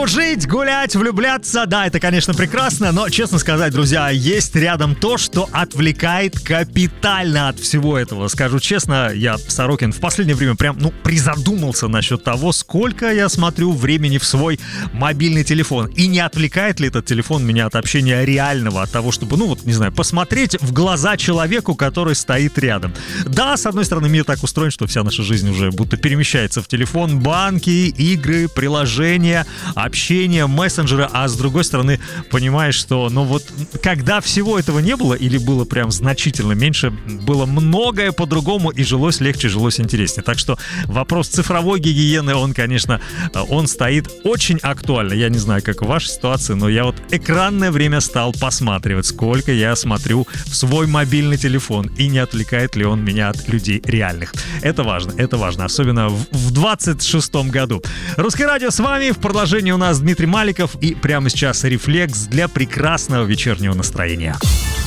Дружить, гулять, влюбляться, да, это, конечно, прекрасно, но, честно сказать, друзья, есть рядом то, что отвлекает капитально от всего этого. Скажу честно, я, Сорокин, в последнее время прям, призадумался насчет того, сколько я смотрю времени в свой мобильный телефон. И не отвлекает ли этот телефон меня от общения реального, от того, чтобы, посмотреть в глаза человеку, который стоит рядом. Да, с одной стороны, мир так устроен, что вся наша жизнь уже будто перемещается в телефон, банки, игры, приложения, общение, мессенджеры, а с другой стороны, понимаешь, что, когда всего этого не было, или было прям значительно меньше, было многое по-другому, и жилось легче, жилось интереснее. Так что вопрос цифровой гигиены, он стоит очень актуально. Я не знаю, как в вашей ситуации, но я экранное время стал посматривать, сколько я смотрю в свой мобильный телефон, и не отвлекает ли он меня от людей реальных. Это важно, особенно в 26-м году. Русское радио с вами, в продолжении у нас Дмитрий Маликов, и прямо сейчас рефлекс для прекрасного вечернего настроения.